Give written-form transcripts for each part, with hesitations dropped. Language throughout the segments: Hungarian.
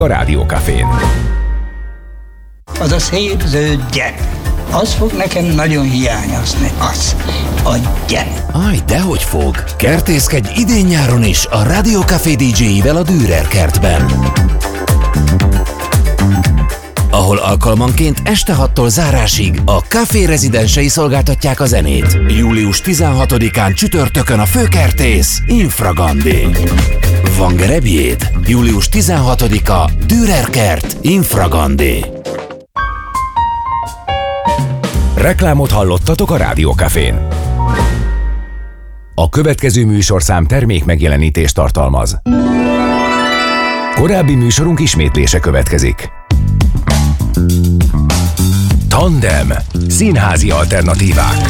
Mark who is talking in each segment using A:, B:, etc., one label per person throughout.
A: a Rádiókafén.
B: Az a szép zöld gyep, az fog nekem nagyon hiányozni, az a gyep.
C: Aj, dehogy fog! Kertészkedj idén-nyáron is a Rádiókafé DJ-ivel a Dürer kertben, ahol alkalmanként este 6-tól zárásig a Café rezidensei szolgáltatják a zenét. Július 16-án csütörtökön a főkertész Infragandi. Van gerebjéd? Július 16-a Dürer kert Infragandi.
A: Reklámot hallottatok a Rádiókafén. A következő műsorszám termék megjelenítést tartalmaz. Korábbi műsorunk ismétlése következik. Tandem. Színházi alternatívák.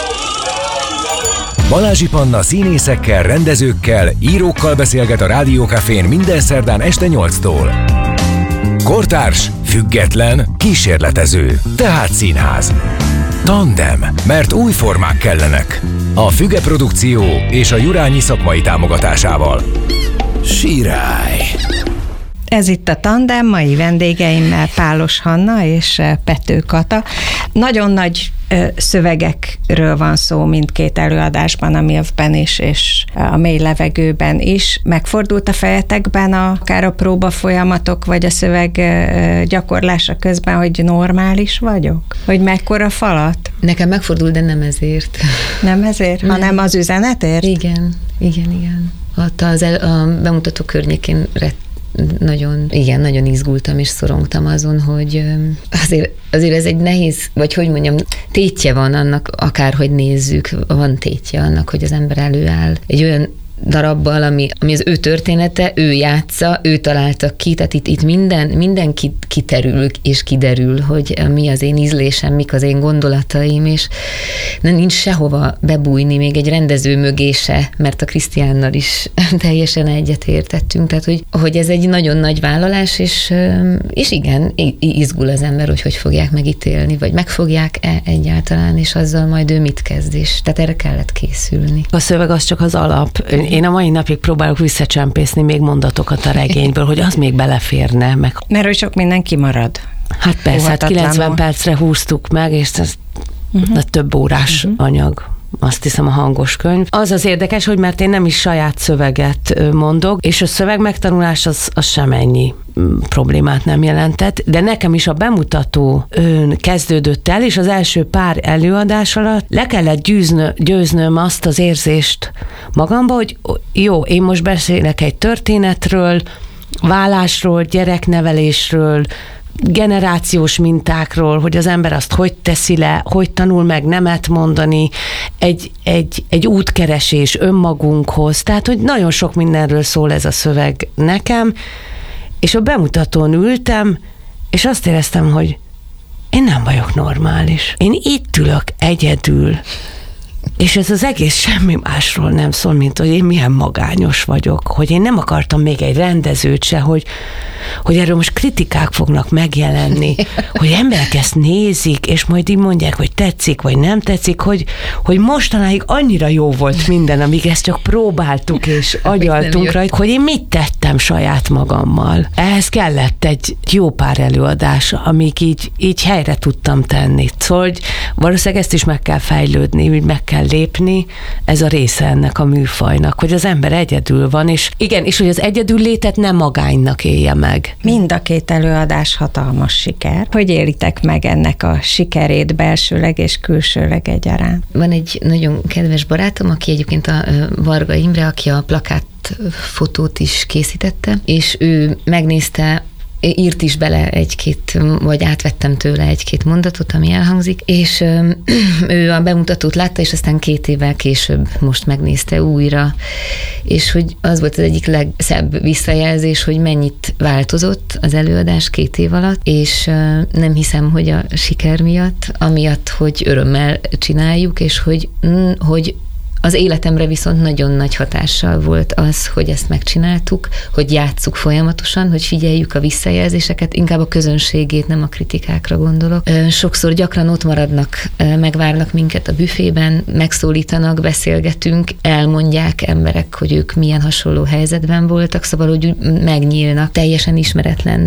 A: Balázsi Panna színészekkel, rendezőkkel, írókkal beszélget a Rádiókafén minden szerdán este 8-tól. Kortárs, független, kísérletező, tehát színház. Tandem, mert új formák kellenek. A Füge Produkció és a Jurányi szakmai támogatásával.
C: Sirály!
D: Ez itt a Tandem, mai vendégeimmel Pálos Hanna és Pető Kata. Nagyon nagy szövegekről van szó mindkét előadásban, a MILF-ben is, és a Mély levegőben is. Megfordult a fejetekben akár a próba folyamatok, vagy a szöveg gyakorlása közben, hogy normális vagyok? Hogy mekkora falat?
E: Nekem megfordult, de nem ezért.
D: Nem ezért? Nem. Hanem az üzenetért?
E: Igen. Ott a bemutató környékén nagyon izgultam és szorongtam azon, hogy azért ez egy nehéz, vagy hogy mondjam, tétje van annak, akárhogy nézzük, van tétje annak, hogy az ember előáll egy olyan darabbal, ami az ő története, ő játsza, ő találta ki, tehát itt minden kiterül és kiderül, hogy mi az én ízlésem, mik az én gondolataim, és nincs sehova bebújni, még egy rendező mögé se, mert a Krisztiánnal is teljesen egyetértettünk, tehát hogy ez egy nagyon nagy vállalás, és igen, izgul az ember, hogy fogják megítélni, vagy megfogják-e egyáltalán, és azzal majd ő mit kezd, és tehát erre kellett készülni.
F: A szöveg az csak az alap. Én a mai napig próbálok visszacsempészni még mondatokat a regényből, hogy az még beleférne.
D: Mert hogy sok minden kimarad.
F: Hát persze, 90 percre húztuk meg, és ez több órás anyag. Azt hiszem a hangos könyv. Az érdekes, hogy mert én nem is saját szöveget mondok, és a szöveg megtanulás az semennyi problémát nem jelentett, de nekem is a bemutató kezdődött el, és az első pár előadás alatt le kellett győznöm azt az érzést magamba, hogy jó, én most beszélek egy történetről, vállásról, gyereknevelésről, generációs mintákról, hogy az ember azt hogy teszi le, hogy tanul meg nemet mondani, egy útkeresés önmagunkhoz. Tehát, hogy nagyon sok mindenről szól ez a szöveg nekem, és a bemutatón ültem, és azt éreztem, hogy én nem vagyok normális. Én itt ülök egyedül, és ez az egész semmi másról nem szól, mint hogy én milyen magányos vagyok, hogy én nem akartam még egy rendezőt se, hogy erről most kritikák fognak megjelenni, hogy emberek ezt nézik, és majd így mondják, hogy tetszik, vagy nem tetszik, hogy mostanáig annyira jó volt minden, amíg ezt csak próbáltuk, és agyaltunk rajta, hogy én mit tettem saját magammal. Ehhez kellett egy jó pár előadás, amíg így helyre tudtam tenni. Szóval, hogy valószínűleg ezt is meg kell fejlődni, úgy meg kell lépni, ez a része ennek a műfajnak, hogy az ember egyedül van, és igen, és hogy az egyedül létet nem magánynak élje meg.
D: Mind a két előadás hatalmas siker. Hogy élitek meg ennek a sikerét belsőleg és külsőleg egyaránt?
E: Van egy nagyon kedves barátom, aki egyébként a Varga Imre, aki a plakátfotót is készítette, és ő megnézte, írt is bele egy-két, vagy átvettem tőle egy-két mondatot, ami elhangzik, és ő a bemutatót látta, és aztán 2 évvel később most megnézte újra, és hogy az volt az egyik legszebb visszajelzés, hogy mennyit változott az előadás 2 év alatt, és nem hiszem, hogy a siker miatt, amiatt, hogy örömmel csináljuk, és hogy Az életemre viszont nagyon nagy hatással volt az, hogy ezt megcsináltuk, hogy játsszuk folyamatosan, hogy figyeljük a visszajelzéseket, inkább a közönségét, nem a kritikákra gondolok. Sokszor gyakran ott maradnak, megvárnak minket a büfében, megszólítanak, beszélgetünk, elmondják emberek, hogy ők milyen hasonló helyzetben voltak, szóval, hogy megnyílnak teljesen ismeretlen